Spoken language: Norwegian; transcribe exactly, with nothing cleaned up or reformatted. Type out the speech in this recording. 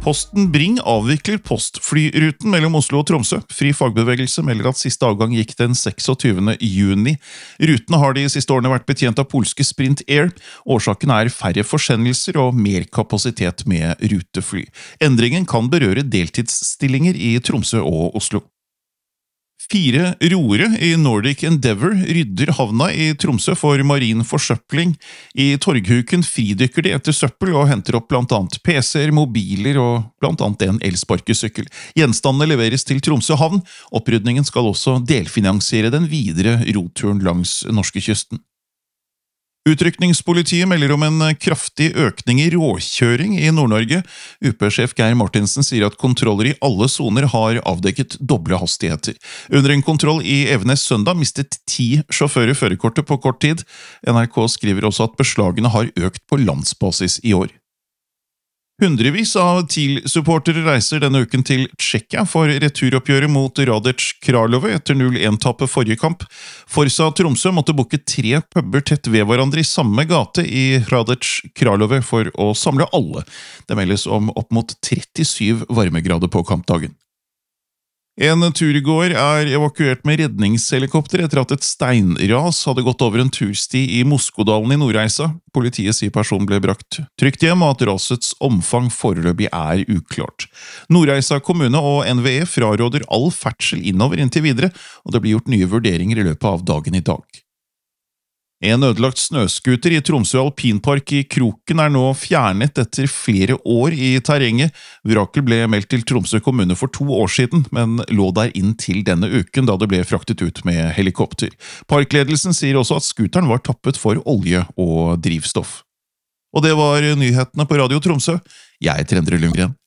Posten Bring avvikler postflyruten mellom Oslo og Tromsø. Fri fagbevegelse melder at siste avgang gikk den seksogtyvende juni. Rutene har de siste årene vært betjent av polske Sprint Air. Årsaken er færre forsendelser og mer kapasitet med rutefly. Endringen kan berøre deltidsstillinger i Tromsø og Oslo. Fire roere i Nordic Endeavour rydder havna i Tromsø for marin forsøpling. I Torghuken fridykker de etter søppel og henter opp blant annet P C-er, mobiler og blant annet en elsparkesykkel. Gjenstandene leveres til Tromsø havn. Opprydningen skal også delfinansiere den videre roturen langs norskekysten. Utrykningspolitiet melder om en kraftig økning i råkjøring i Nord-Norge. U P-sjef Geir Martinsen sier at kontroller i alle soner har avdekket doble hastigheter. Under en kontroll i Evenes søndag mistet ti sjåfører førerkortet på kort tid. N R K skriver også at beslagene har økt på landsbasis i år. Hundrevis av T I L-supportere reiser denne uken til Tsjekkia for returoppgjøret mot Radec Kralove etter null en-tapet forrige kamp. Forsa Tromsø måtte booke tre puber tett ved hverandre i samme gate i Radec Kralove for å samle alle. Det meldes om opp mot trettisyv varmegrader på kampdagen. En turgåer er evakuert med redningshelikopter etter at et steinras hadde gått over en tursti i Moskodalen i Nordreisa. Politiet sier personen ble brakt trygt hjem, og at rasets omfang foreløpig er uklart. Nordreisa kommune og N V E fraråder all ferdsel innover inntil videre, og det blir gjort nye vurderinger i løpet av dagen i dag. En ødelagt snøskuter i Tromsø Alpinpark i Kroken er nå fjernet etter flere år i terrenget. Vraket ble meldt til Tromsø kommune for to år siden, men lå der inn til denne uken da det ble fraktet ut med helikopter. Parkledelsen sier også at skuteren var tappet for olje og drivstoff. Og det var nyhetene på Radio Tromsø. Jeg heter Endre Lundgren.